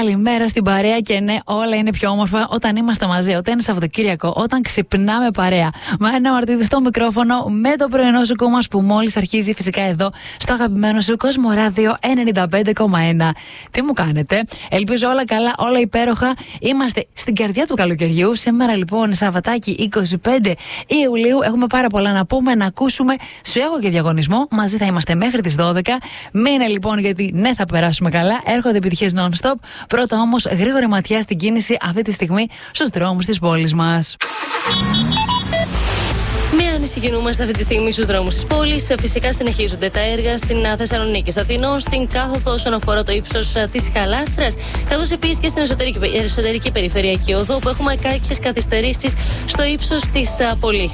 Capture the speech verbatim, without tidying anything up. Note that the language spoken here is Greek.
καλημέρα στην παρέα. Και ναι, όλα είναι πιο όμορφα όταν είμαστε μαζί. Όταν είναι Σαββατοκύριακο, όταν ξυπνάμε παρέα. Μαρίνα Μαρτίδη στο μικρόφωνο με το πρωινό σου κόμμα που μόλις αρχίζει φυσικά εδώ στο αγαπημένο σου Κοσμοράδιο ενενήντα πέντε κόμμα ένα. Τι μου κάνετε? Ελπίζω όλα καλά, όλα υπέροχα. Είμαστε στην καρδιά του καλοκαιριού. Σήμερα λοιπόν Σαββατάκι είκοσι πέντε Ιουλίου. Έχουμε πάρα πολλά να πούμε, να ακούσουμε. Σου έχω και διαγωνισμό. Μαζί θα είμαστε μέχρι τις δώδεκα. Μείνε λοιπόν, γιατί ναι, θα περάσουμε καλά. Έρχονται επιτυχίες non-stop. Πρώτα όμως γρήγορη ματιά στην κίνηση αυτή τη στιγμή στους δρόμους της πόλης μας. Με άνεση κινούμαστε αυτή τη στιγμή στους δρόμους της πόλης. Φυσικά συνεχίζονται τα έργα στην Θεσσαλονίκη, Αθηνών, στην κάθοδο όσον αφορά το ύψος της Χαλάστρας, καθώς επίσης και στην εσωτερική, εσωτερική περιφερειακή οδό, που έχουμε κάποιες καθυστερήσεις στο ύψος της Πολύχνης.